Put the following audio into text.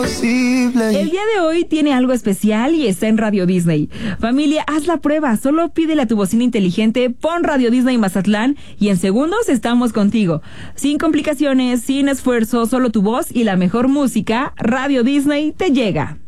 imposible. El día de hoy tiene algo especial y está en Radio Disney. Familia, haz la prueba. Solo pídele a tu bocina inteligente, pon Radio Disney Mazatlán y en segundos estamos contigo. Sin complicaciones, sin esfuerzo, solo tu voz y la mejor música, Radio Disney te llega.